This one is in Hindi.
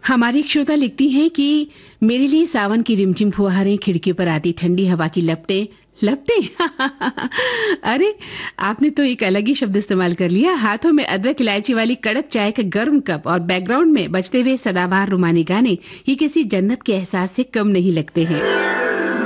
हमारी एक श्रोता लिखती हैं कि मेरे लिए सावन की रिमझिम फुहारें, खिड़की पर आती ठंडी हवा की लपटें लपटें अरे आपने तो एक अलग ही शब्द इस्तेमाल कर लिया। हाथों में अदरक इलायची वाली कड़क चाय का गर्म कप और बैकग्राउंड में बजते हुए सदाबहार रुमानी गाने, ये किसी जन्नत के एहसास से कम नहीं लगते हैं।